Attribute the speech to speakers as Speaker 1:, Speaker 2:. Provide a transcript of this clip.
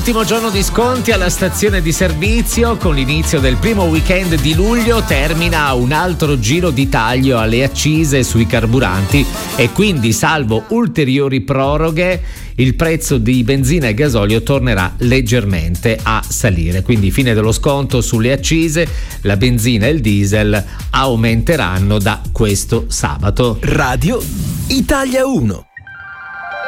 Speaker 1: Ultimo giorno di sconti alla stazione di servizio. Con l'inizio del primo weekend di luglio termina un altro giro di taglio alle accise sui carburanti e quindi, salvo ulteriori proroghe, il prezzo di benzina e gasolio tornerà leggermente a salire. Quindi fine dello sconto sulle accise, la benzina e il diesel aumenteranno da questo sabato.
Speaker 2: Radio Italia 1.